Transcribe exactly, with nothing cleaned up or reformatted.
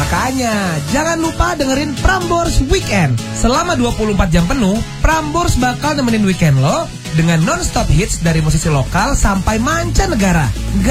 Makanya, jangan lupa dengerin Prambors Weekend. Selama dua puluh empat jam penuh, Prambors bakal nemenin weekend lo dengan non-stop hits dari musisi lokal sampai mancanegara.